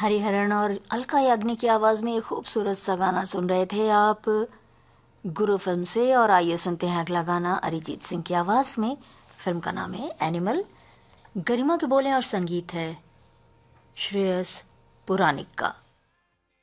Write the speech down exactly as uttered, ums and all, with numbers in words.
हरिहरन और अलका याग्निक की आवाज़ में एक खूबसूरत सा गाना सुन रहे थे आप गुरु फिल्म से। और आइए सुनते हैं अगला गाना अरिजीत सिंह की आवाज़ में। फिल्म का नाम है एनिमल। गरिमा के बोले और संगीत है श्रेयस पुराणिक का।